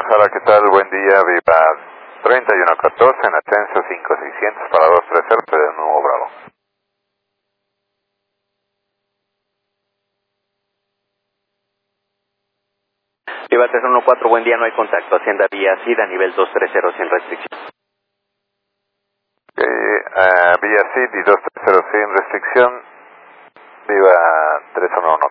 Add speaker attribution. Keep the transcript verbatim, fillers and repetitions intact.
Speaker 1: Hola, ¿qué tal? Buen día, viva treinta y uno catorce en ascenso cinco seiscientos para dos tres cero de nuevo Bravo.
Speaker 2: Viva tres uno cuatro, buen día, no hay contacto. Hacienda vía SIDA, nivel dos tres cero sin restricción.
Speaker 1: Okay, uh, vía C I D y dos tres cero sin restricción, viva tres uno uno